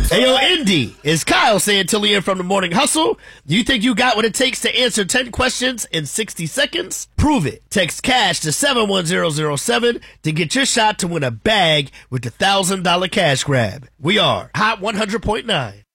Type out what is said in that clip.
Hey, yo, Indy, is Kyle Santillian from the Morning Hustle. Do you think you got what it takes to answer 10 questions in 60 seconds? Prove it. Text CASH to 71007 to get your shot to win a bag with the $1,000 cash grab. We are Hot 100.9.